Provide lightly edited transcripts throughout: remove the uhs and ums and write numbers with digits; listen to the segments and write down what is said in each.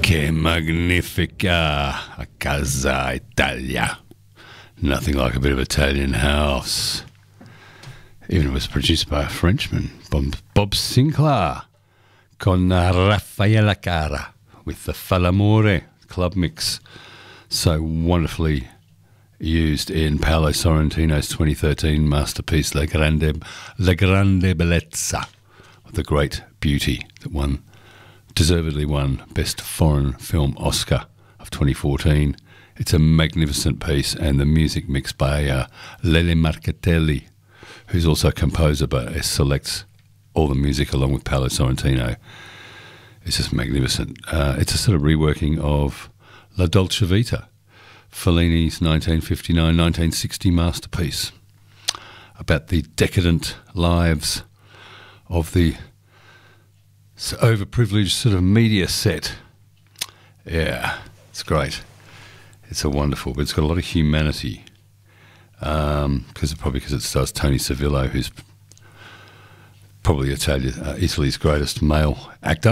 Che magnifica a casa Italia. Nothing like a bit of Italian house. Even it was produced by a Frenchman, Bob Sinclair, con Raffaella Cara, with the Falamore club mix, so wonderfully used in Paolo Sorrentino's 2013 masterpiece, La Grande Bellezza, the great beauty that deservedly won Best Foreign Film Oscar of 2014. It's a magnificent piece, and the music mixed by Lele Marcatelli, who's also a composer but selects all the music along with Paolo Sorrentino. It's just magnificent. It's a sort of reworking of La Dolce Vita, Fellini's 1959-1960 masterpiece, about the decadent lives of the overprivileged sort of media set. Yeah, it's great. It's a wonderful, but it's got a lot of humanity. Because it stars Tony Servillo, who's probably Italy's greatest male actor.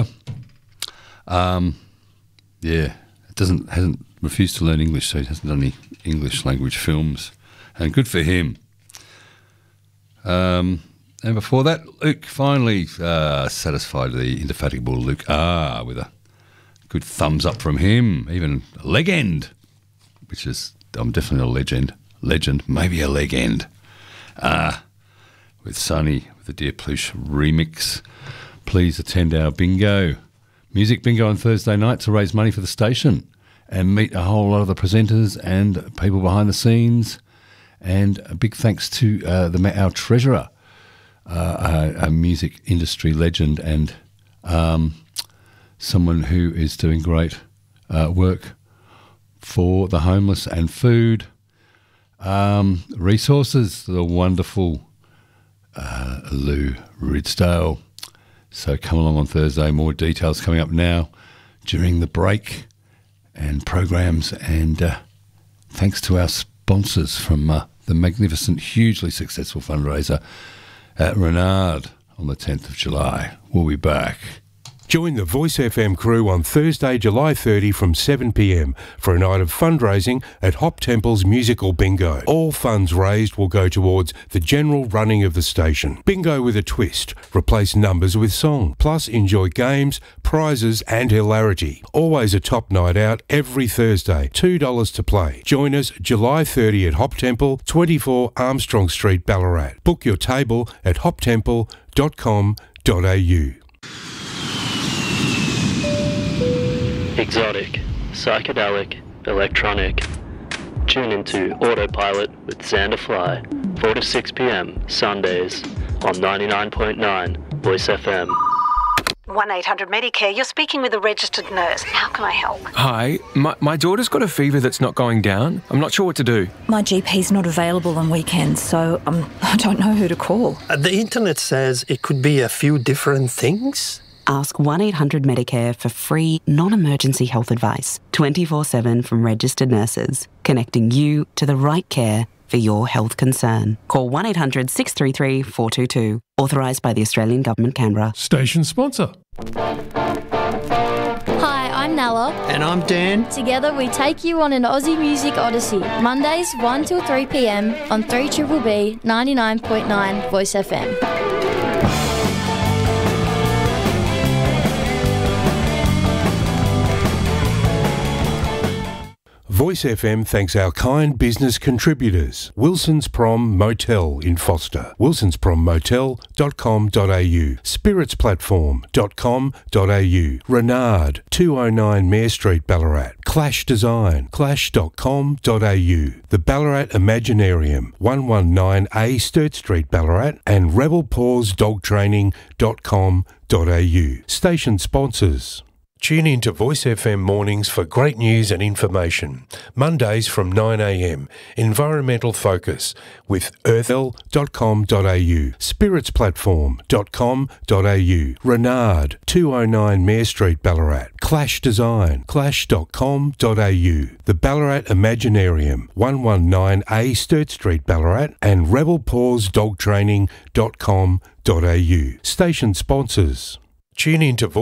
Hasn't refused to learn English, so he hasn't done any English language films, and good for him. And before that, Luke finally satisfied the indefatigable Luke R with a good thumbs up from him, even a legend, which is, I'm definitely a legend, maybe a legend. With Sonny, with the Dear Plush remix. Please attend our bingo, music bingo on Thursday night to raise money for the station and meet a whole lot of the presenters and people behind the scenes. And a big thanks to our treasurer, a music industry legend and someone who is doing great work for the homeless and food resources, the wonderful Lou Ridsdale. So come along on Thursday. More details coming up now during the break and programs. And thanks to our sponsors from the magnificent, hugely successful fundraiser at Renard on the 10th of July. We'll be back. Join the Voice FM crew on Thursday, July 30 from 7 p.m. for a night of fundraising at Hop Temple's Musical Bingo. All funds raised will go towards the general running of the station. Bingo with a twist. Replace numbers with song. Plus enjoy games, prizes and hilarity. Always a top night out every Thursday. $2 to play. Join us July 30 at Hop Temple, 24 Armstrong Street, Ballarat. Book your table at hoptemple.com.au. Exotic, psychedelic, electronic. Tune into Autopilot with Xander Fly, 4 to 6 p.m. Sundays on 99.9 Voice FM. 1-800-MEDICARE, you're speaking with a registered nurse. How can I help? Hi, my daughter's got a fever that's not going down. I'm not sure what to do. My GP's not available on weekends, so I don't know who to call. The internet says it could be a few different things. Ask 1-800-MEDICARE for free, non-emergency health advice, 24/7 from registered nurses, connecting you to the right care for your health concern. Call 1-800-633-422. Authorised by the Australian Government, Canberra. Station sponsor. Hi, I'm Nella. And I'm Dan. Together we take you on an Aussie music odyssey. Mondays 1 till 3 p.m. on 3BBB 99.9 Voice FM. Voice FM thanks our kind business contributors. Wilson's Prom Motel in Foster. wilsonsprommotel.com.au. spiritsplatform.com.au. Renard, 209 Mare Street, Ballarat. Clash Design, clash.com.au. The Ballarat Imaginarium, 119A Sturt Street, Ballarat. And rebelpawsdogtraining.com.au. Station sponsors. Tune in to Voice FM mornings for great news and information. Mondays from 9 a.m. Environmental Focus with earthel.com.au, spiritsplatform.com.au, Renard, 209 Mare Street, Ballarat, Clash Design, clash.com.au, the Ballarat Imaginarium, 119A Sturt Street, Ballarat, and rebelpawsdogtraining.com.au. Station sponsors. Tune in to